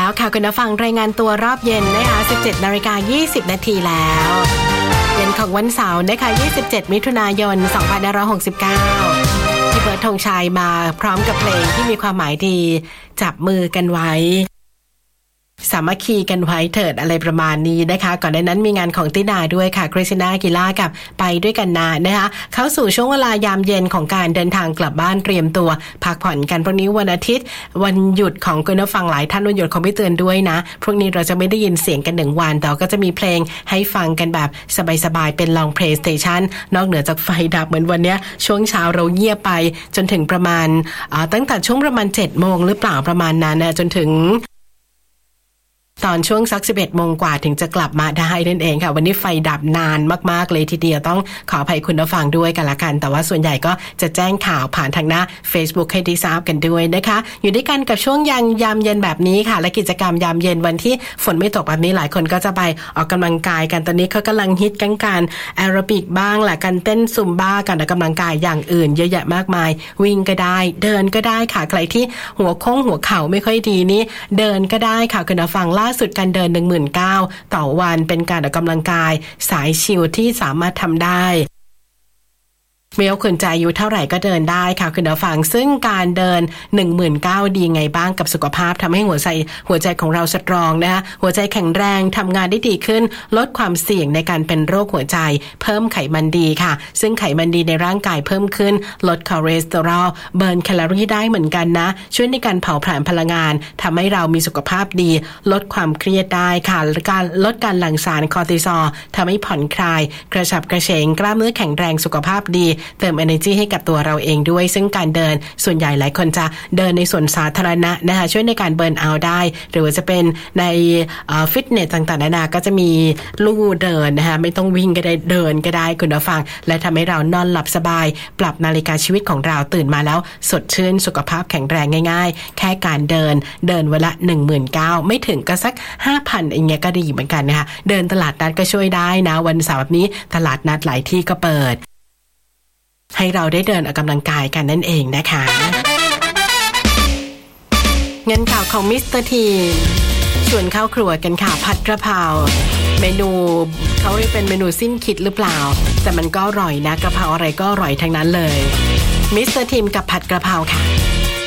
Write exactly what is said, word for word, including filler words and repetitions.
แล้วค่ะคุณผู้ฟังรายงานตัวรอบเย็นนะคะ สิบเจ็ดนาฬิกายี่สิบนาทีแล้วเย็นของวันเสาร์นะคะยี่สิบเจ็ดมิถุนายนสองพันห้าร้อยหกสิบเก้าที่เบิร์ดธงชัยมาพร้อมกับเพลงที่มีความหมายดีจับมือกันไว้สามัคคีกันไว้เถิดอะไรประมาณนี้นะคะก่อนหน้านั้นมีงานของตินาด้วยค่ะคริสติน่าอากิล่ากับไปด้วยกันนะนะคะเข้าสู่ช่วงเวลายามเย็นของการเดินทางกลับบ้านเตรียมตัวพักผ่อนกันพรุ่งนี้วันอาทิตย์วันหยุดของคุณผู้ฟังหลายท่านวันหยุดของพี่เตือนด้วยนะพรุ่งนี้เราจะไม่ได้ยินเสียงกันหนึ่งวันแต่ก็จะมีเพลงให้ฟังกันแบบสบายๆเป็นลองเพลย์สเตชันนอกเหนือจากไฟดับเหมือนวันนี้ช่วงเช้าเราเงียบไปจนถึงประมาณตั้งแต่ช่วงประมาณเจ็ดโมงหรือเปล่าประมาณนั้นนะจนถึงตอนช่วงสักสิบเอ็ดโมงกว่าถึงจะกลับมาได้นั่นเองค่ะวันนี้ไฟดับนานมากๆเลยทีเดียวต้องขออภัยคุณผู้ฟังด้วยกันละกันแต่ว่าส่วนใหญ่ก็จะแจ้งข่าวผ่านทางหน้า Facebook ให้ได้ทราบกันด้วยนะคะอยู่ด้วยกันกับช่วงยังยามเย็นแบบนี้ค่ะและกิจกรรมยามเย็นวันที่ฝนไม่ตกแบบนี้หลายคนก็จะไปออกกำลังกายกันตอนนี้เขากำลังฮิตกันการแอโรบิกบ้างแหละการเต้นซุมบ้าการออกกำลังกายอย่างอื่นเยอะแยะมากมายวิ่งก็ได้เดินก็ได้ค่ะใครที่หัวโค้งหัวเข่าไม่ค่อยดีนี่เดินก็ได้ค่ะคุณผู้ฟังล่าสุดการเดิน หนึ่งหมื่นเก้าพัน ต่อวันเป็นการออกกำลังกายสายชิลที่สามารถทำได้ไม่ว่าคุณจะอายุเท่าไหร่ก็เดินได้ค่ะคุณผู้ฟังซึ่งการเดิน หนึ่งหมื่นเก้าพัน ดีไงบ้างกับสุขภาพทำให้หัวใจหัวใจของเราสตรองนะคะหัวใจแข็งแรงทำงานได้ดีขึ้นลดความเสี่ยงในการเป็นโรคหัวใจเพิ่มไขมันดีค่ะซึ่งไขมันดีในร่างกายเพิ่มขึ้นลดคอเลสเตอรอลเบิร์นแคลอรี่ได้เหมือนกันนะช่วยในการเผาผลาญพลังงานทำให้เรามีสุขภาพดีลดความเครียดได้ค่ะการลดการหลั่งสารคอร์ติซอลทำให้ผ่อนคลายกระฉับกระเฉงกล้ามเนื้อแข็งแรงสุขภาพดีเติม energy ให้กับตัวเราเองด้วยซึ่งการเดินส่วนใหญ่หลายคนจะเดินในสวนสาธารณะนะคะช่วยในการเบิร์นเอาท์ได้หรือว่าจะเป็นในฟิตเนสต่างๆนานาก็จะมีลู่เดินนะคะไม่ต้องวิ่งก็ได้เดินก็ได้คุณผู้ฟังและทำให้เรานอนหลับสบายปรับนาฬิกาชีวิตของเราตื่นมาแล้วสดชื่นสุขภาพแข็งแรงง่ายๆแค่การเดินเดินวันละ หนึ่งหมื่นเก้าพัน ไม่ถึงก็สัก ห้าพัน อย่างเงี้ยก็ดีเหมือนกันนะคะเดินตลาดนัดก็ช่วยได้นะวันเสาร์แบบนี้ตลาดนัดหลายที่ก็เปิดให้เราได้เดินออกกำลังกายกันนั่นเองนะคะเงินข่าวของมิสเตอร์ทีชวนเข้าครัวกันค่ะผัดกระเพราเมนูเขาเรียกเป็นเมนูสิ้นคิดหรือเปล่าแต่มันก็อร่อยนะกระเพราอะไรก็อร่อยทั้งนั้นเลยมิสเตอร์ทีมกับผัดกระเพราค่ะ